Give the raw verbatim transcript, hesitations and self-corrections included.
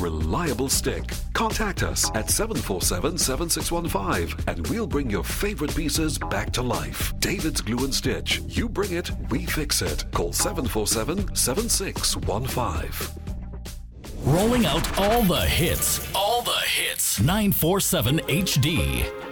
reliable stick. Contact us at seven four seven, seven six one five and we'll bring your favorite pieces back to life. David's Glue and Stitch. You bring it, we fix it. Call seven four seven, seven six one five. Rolling out all the hits. All the hits. nine four seven H D.